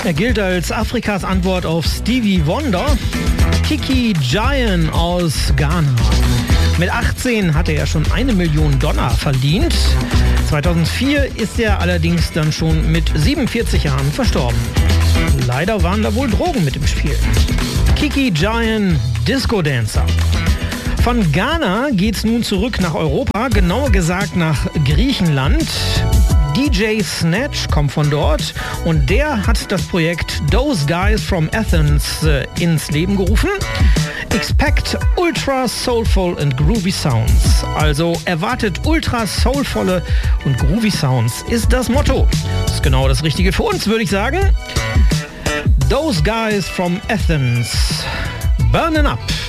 Er gilt als Afrikas Antwort auf Stevie Wonder. Kiki Giant aus Ghana. Mit 18 hatte er schon $1 Million verdient. 2004 ist er allerdings dann schon mit 47 Jahren verstorben. Leider waren da wohl Drogen mit im Spiel. Kiki Giant, Disco Dancer. Von Ghana geht's nun zurück nach Europa, genauer gesagt nach Griechenland. DJ Snatch kommt von dort und der hat das Projekt Those Guys from Athens ins Leben gerufen. Expect ultra soulful and groovy sounds. Also erwartet ultra soulvolle und groovy Sounds ist das Motto. Das ist genau das Richtige für uns, würde ich sagen. Those Guys from Athens. Burnin' Up.